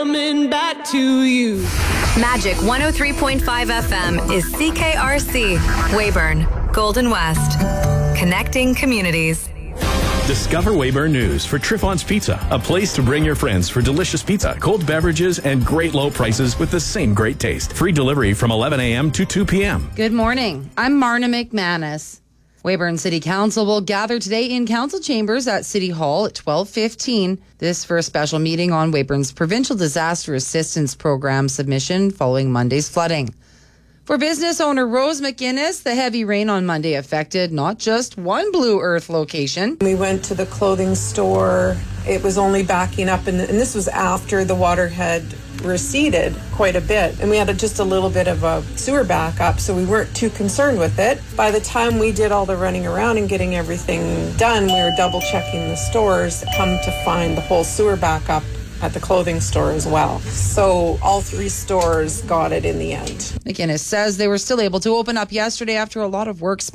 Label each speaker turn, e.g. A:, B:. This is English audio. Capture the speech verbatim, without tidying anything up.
A: Coming back to you.
B: Magic one oh three point five F M is C K R C, Weyburn, Golden West. Connecting communities.
C: Discover Weyburn News for Triffon's Pizza, a place to bring your friends for delicious pizza, cold beverages, and great low prices with the same great taste. Free delivery from eleven a.m. to two p.m.
D: Good morning. I'm Marna McManus. Weyburn City Council will gather today in council chambers at City Hall at twelve fifteen. This for a special meeting on Weyburn's Provincial Disaster Assistance Program submission following Monday's flooding. For business owner Rose McGinnis, the heavy rain on Monday affected not just one Blue Earth location.
E: We went to the clothing store. It was only backing up, and, and this was after the water had receded quite a bit. And we had a, just a little bit of a sewer backup, so we weren't too concerned with it. By the time we did all the running around and getting everything done, we were double checking the stores, come to find the whole sewer backup at the clothing store as well. So all three stores got it in the end.
D: McGinnis says they were still able to open up yesterday after a lot of work